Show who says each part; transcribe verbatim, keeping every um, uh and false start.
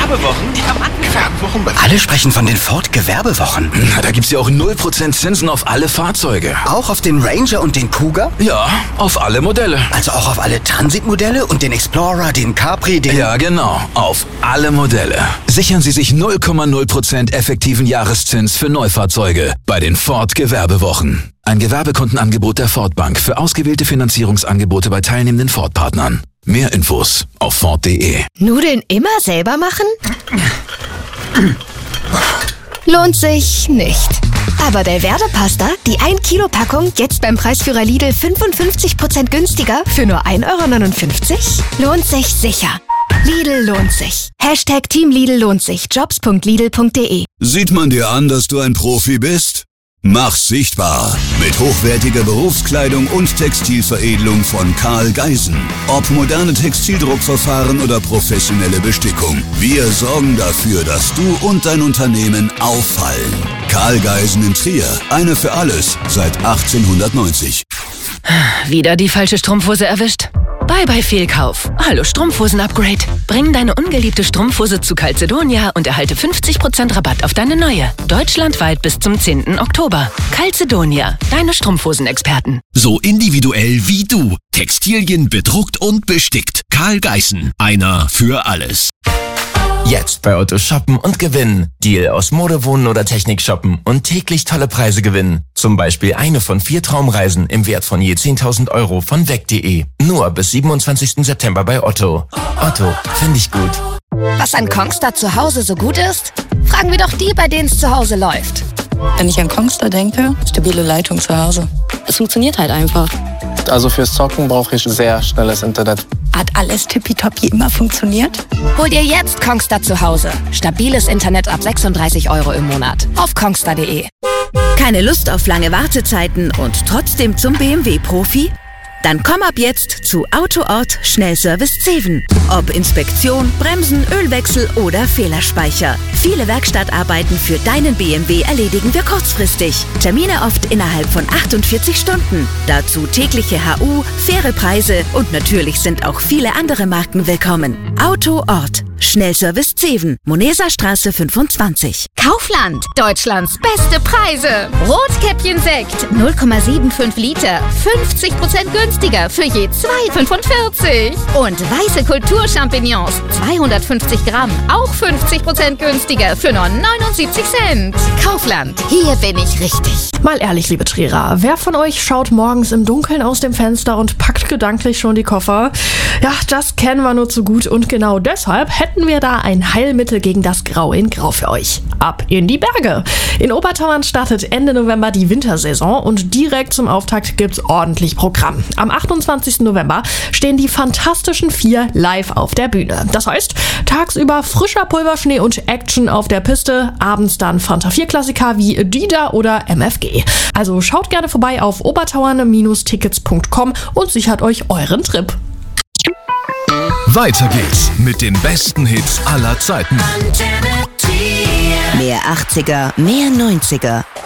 Speaker 1: Gewerbewochen? Diamanten-Gewerbewochen?
Speaker 2: Alle sprechen von den Ford-Gewerbewochen.
Speaker 1: Na, da gibt's ja auch null Prozent Zinsen auf alle Fahrzeuge.
Speaker 2: Auch auf den Ranger und den Cougar?
Speaker 1: Ja, auf alle Modelle.
Speaker 2: Also auch auf alle Transit-Modelle und den Explorer, den Capri, den...
Speaker 1: Ja, genau. Auf alle Modelle. Sichern Sie sich null Komma null Prozent effektiven Jahreszins für Neufahrzeuge bei den Ford-Gewerbewochen. Ein Gewerbekundenangebot der Ford Bank für ausgewählte Finanzierungsangebote bei teilnehmenden Ford-Partnern. Mehr Infos auf Ford punkt de.
Speaker 3: Nudeln immer selber machen? Lohnt sich nicht. Aber Belverde-Pasta, die ein Kilo Packung, jetzt beim Preisführer Lidl fünfundfünfzig Prozent günstiger für nur ein Euro neunundfünfzig? Lohnt sich sicher. Lidl lohnt sich. Hashtag Team Lidl lohnt sich. Jobs punkt lidl punkt de.
Speaker 4: Sieht man dir an, dass du ein Profi bist? Mach's sichtbar mit hochwertiger Berufskleidung und Textilveredelung von Karl Geisen. Ob moderne Textildruckverfahren oder professionelle Bestickung. Wir sorgen dafür, dass du und dein Unternehmen auffallen. Karl Geisen in Trier. Eine für alles seit achtzehnhundertneunzig.
Speaker 5: Wieder die falsche Strumpfhose erwischt? Bye bye Fehlkauf. Hallo Strumpfhosen-Upgrade. Bring deine ungeliebte Strumpfhose zu Calzedonia und erhalte fünfzig Prozent Rabatt auf deine neue. Deutschlandweit bis zum zehnten Oktober. Calzedonia, deine Strumpfhosen-Experten.
Speaker 6: So individuell wie du. Textilien bedruckt und bestickt. Karl Geisen. Einer für alles.
Speaker 7: Jetzt bei Otto shoppen und gewinnen. Deal aus Mode, Wohnen oder Technik shoppen und täglich tolle Preise gewinnen. Zum Beispiel eine von vier Traumreisen im Wert von je zehntausend Euro von weg punkt de. Nur bis siebenundzwanzigsten September bei Otto. Otto, finde ich gut.
Speaker 3: Was an Kongstar zu Hause so gut ist? Fragen wir doch die, bei denen es zu Hause läuft.
Speaker 8: Wenn ich an Kongstar denke, stabile Leitung zu Hause. Es funktioniert halt einfach.
Speaker 9: Also fürs Zocken brauche ich sehr schnelles Internet.
Speaker 8: Hat alles tippitoppi immer funktioniert?
Speaker 3: Hol dir jetzt Kongstar zu Hause. Stabiles Internet ab sechsunddreißig Euro im Monat. Auf kongstar punkt de.
Speaker 10: Keine Lust auf lange Wartezeiten und trotzdem zum B M W-Profi? Dann komm ab jetzt zu Autoort Schnellservice Zeven. Ob Inspektion, Bremsen, Ölwechsel oder Fehlerspeicher. Viele Werkstattarbeiten für deinen B M W erledigen wir kurzfristig. Termine oft innerhalb von achtundvierzig Stunden. Dazu tägliche H U, faire Preise und natürlich sind auch viele andere Marken willkommen. Autoort Schnellservice Zeven, Moneserstraße fünfundzwanzig.
Speaker 3: Kaufland, Deutschlands beste Preise. Rotkäppchen-Sekt, null Komma fünfundsiebzig Liter, fünfzig Prozent günstiger für je zwei Euro fünfundvierzig. Und weiße Kulturchampignons, zweihundertfünfzig Gramm, auch fünfzig Prozent günstiger für nur neunundsiebzig Cent. Kaufland, hier bin ich richtig.
Speaker 11: Mal ehrlich, liebe Trierer, wer von euch schaut morgens im Dunkeln aus dem Fenster und packt gedanklich schon die Koffer? Ja, das kennen wir nur zu gut und genau deshalb hätten wir da ein Heilmittel gegen das Grau in Grau für euch. Ab in die Berge! In Obertauern startet Ende November die Wintersaison und direkt zum Auftakt gibt's ordentlich Programm. Am achtundzwanzigsten November stehen die Fantastischen Vier live auf der Bühne. Das heißt, tagsüber frischer Pulverschnee und Action auf der Piste, abends dann Fanta vier Klassiker wie Dida oder M F G. Also schaut gerne vorbei auf obertauern Tickets punkt com und sichert euch euren Trip.
Speaker 6: Weiter geht's mit den besten Hits aller Zeiten.
Speaker 10: Mehr achtziger, mehr neunziger.